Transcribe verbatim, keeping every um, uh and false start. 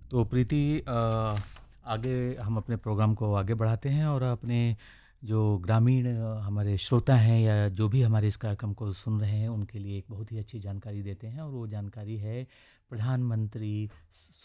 तो प्रीति अ, आगे हम अपने प्रोग्राम को आगे बढ़ाते हैं और अपने जो ग्रामीण अ, हमारे श्रोता हैं या जो भी हमारे इस कार्यक्रम को सुन रहे हैं उनके लिए एक बहुत ही अच्छी जानकारी देते हैं और वो जानकारी है प्रधानमंत्री